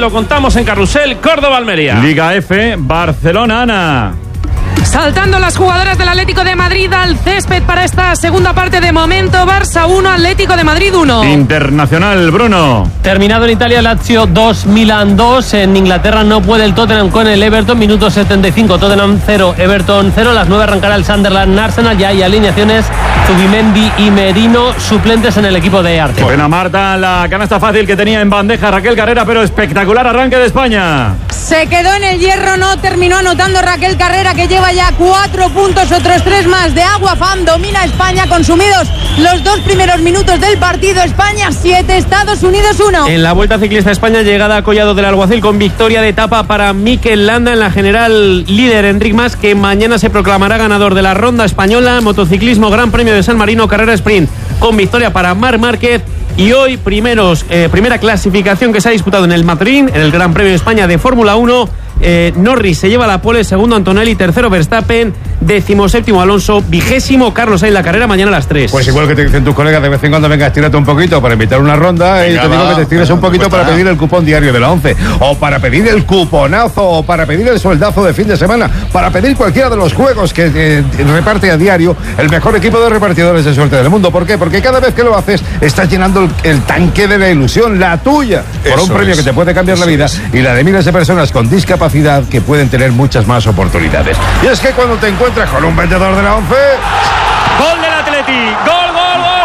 lo contamos en Carrusel, Córdoba-Almería. Liga F, Barcelona, Ana. Saltando las jugadoras del Atlético de Madrid al césped para esta segunda parte. De momento, Barça 1, Atlético de Madrid 1. Internacional, Bruno. Terminado en Italia, Lazio 2, Milan 2. En Inglaterra no puede el Tottenham con el Everton. Minuto 75, Tottenham 0, Everton 0. Las 9 arrancará el Sunderland, Arsenal. Ya hay alineaciones: Zubimendi y Merino, suplentes en el equipo de Arte. Buena Marta, la canasta fácil que tenía en bandeja Raquel Carrera, pero espectacular arranque de España. Se quedó en el hierro, no terminó anotando Raquel Carrera, que lleva ya 4 puntos, otros 3 más de Aguafam. Domina España, consumidos los 2 primeros minutos del partido. España 7, Estados Unidos 1. En la Vuelta Ciclista España, llegada a Collado del Alguacil con victoria de etapa para Mikel Landa. En la general, líder Enric Mas, que mañana se proclamará ganador de la Ronda Española. Motociclismo, Gran Premio de San Marino, carrera sprint con victoria para Marc Márquez. Y hoy primera clasificación que se ha disputado en el Madrid, en el Gran Premio de España de Fórmula 1. Norris se lleva la pole, segundo Antonelli, tercero Verstappen, 17º Alonso, 20º Carlos Sainz. La carrera mañana a las 3. Pues igual que te dicen tus colegas, de vez en cuando venga, estírate un poquito para invitar una ronda. Venga, y te digo que te estires un poquito para pedir el cupón diario de la 11, o para pedir el cuponazo, o para pedir el sueldazo de fin de semana, para pedir cualquiera de los juegos que reparte a diario el mejor equipo de repartidores de suerte del mundo. ¿Por qué? Porque cada vez que lo haces estás llenando el tanque de la ilusión, la tuya, por un premio que te puede cambiar la vida y la de miles de personas con discapacidad que pueden tener muchas más oportunidades. Y es que cuando te encuentras con un vendedor de la 11... ¡Gol del Atleti! ¡Gol, gol, gol!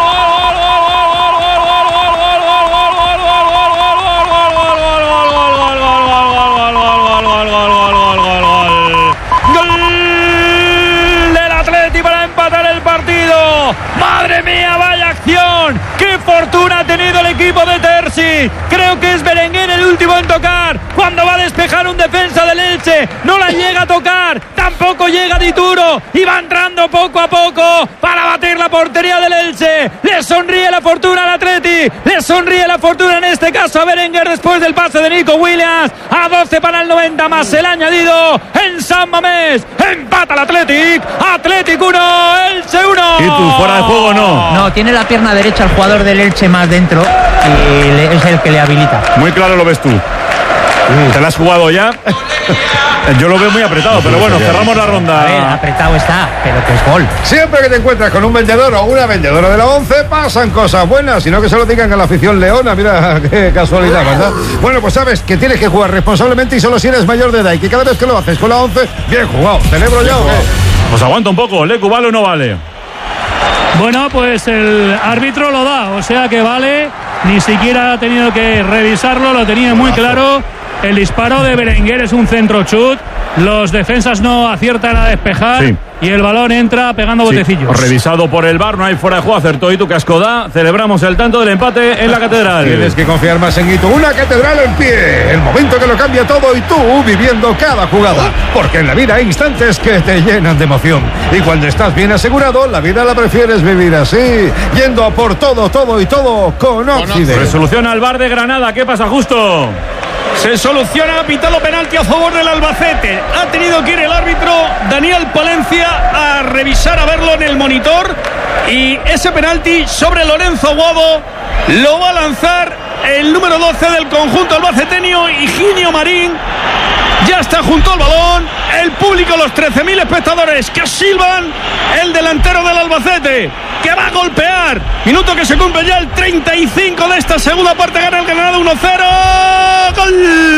¡Madre mía, vaya acción! ¡Qué fortuna ha tenido el equipo de Terzi! Creo que es Berenguer el último en tocar. Cuando va a despejar un defensa del Elche, no la llega a tocar. Tampoco llega Dituro. Y va entrando poco a poco para batir la portería del Elche. Le sonríe la fortuna al Atleti. Le sonríe la fortuna en este caso a Berenguer después del pase de Nico Williams. A 12 para el 90 más el añadido en San Mamés. Empata el Athletic. Athletic 1, Elche 1. ¿Y tú fuera de juego no? No, tiene la pierna derecha el jugador del Elche más dentro y es el que le habilita. Muy claro lo ves tú. ¿Te la has jugado ya? Yo lo veo muy apretado, pero bueno, cerramos la ronda. A ver, apretado está, pero que es gol. Siempre que te encuentras con un vendedor o una vendedora de la 11, pasan cosas buenas, sino que se lo digan a la afición leona. Mira qué casualidad, ¿verdad? Bueno, pues sabes que tienes que jugar responsablemente y solo si eres mayor de edad, y que cada vez que lo haces con la 11, bien jugado. ¿Celebro ya o qué? Pues aguanta un poco, ¿Lecu vale o no vale? Bueno, pues el árbitro lo da, o sea que vale. Ni siquiera ha tenido que revisarlo, lo tenía muy claro. El disparo de Berenguer es un centro chut. Los defensas no aciertan a despejar. Sí. Y el balón entra pegando botecillos. Revisado por el VAR, no hay fuera de juego. Acertó Itu Cascodá. Celebramos el tanto del empate en la Catedral. Tienes que confiar más en Itu. Una Catedral en pie. El momento que lo cambia todo y tú viviendo cada jugada. Porque en la vida hay instantes que te llenan de emoción. Y cuando estás bien asegurado, la vida la prefieres vivir así. Yendo a por todo, todo y todo con Occidente. Resolución al VAR de Granada. ¿Qué pasa, Justo? Se soluciona, ha pitado penalti a favor del Albacete. Ha tenido que ir el árbitro Daniel Palencia a revisar, a verlo en el monitor. Y ese penalti sobre Lorenzo Aguado lo va a lanzar el número 12 del conjunto albaceteño, Higinio Marín. Ya está junto al balón. El público, los 13.000 espectadores que silban. El delantero del Albacete, que va a golpear. Minuto que se cumple ya el 35 de esta segunda parte. Gana el Granada 1-0. ¡Gol!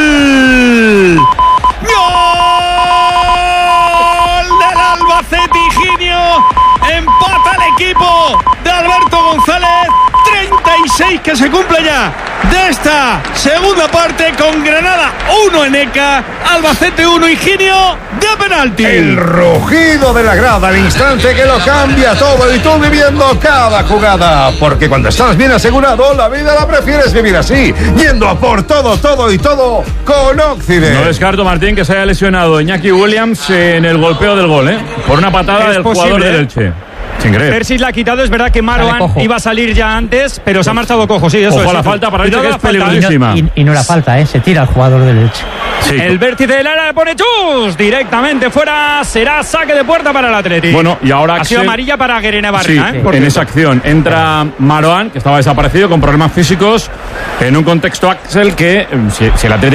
¡Gol del Albacete! Higinio empata el equipo de Alberto González. 36 que se cumple ya de esta segunda parte, con Granada 1 en ECA, Albacete 1, Higinio de penalti. El rugido de la grada al instante que lo cambia todo, y tú viviendo cada jugada, porque cuando estás bien asegurado, la vida la prefieres vivir así, yendo a por todo, todo y todo con Occidente. No descarto, Martín, que se haya lesionado Iñaki Williams en el golpeo del gol, por una patada del jugador del Elche. Persis la ha quitado, es verdad que Marouane iba a salir ya antes, pero se ha marchado cojo, sí, eso. Ojo a la falta para Elche, que es peligrosísima. Y no la falta, se tira el jugador del Elche. Sí. El vértice del área le pone chus directamente fuera, será saque de puerta para el Atlético. Bueno, y ahora ha sido amarilla para Guerena Barca. Sí, en esa acción entra Marouane, que estaba desaparecido con problemas físicos, en un contexto, Axel, que si el Atlético